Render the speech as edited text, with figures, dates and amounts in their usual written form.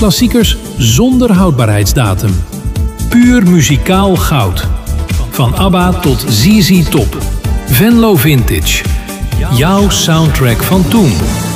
Klassiekers zonder houdbaarheidsdatum. Puur muzikaal goud. Van ABBA tot ZZ Top. Venlo Vintage. Jouw soundtrack van toen.